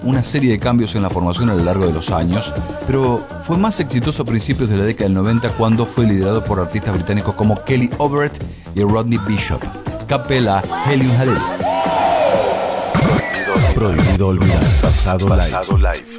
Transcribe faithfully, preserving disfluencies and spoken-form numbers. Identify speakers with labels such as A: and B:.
A: una serie de cambios en la formación a lo largo de los años, pero fue más exitoso a principios de la década del noventa cuando fue liderado por artistas británicos como Kelly Overt y Rodney Bishop. Capella Helium Hallel.
B: Prohibido olvidar. Pasado, Pasado live. live.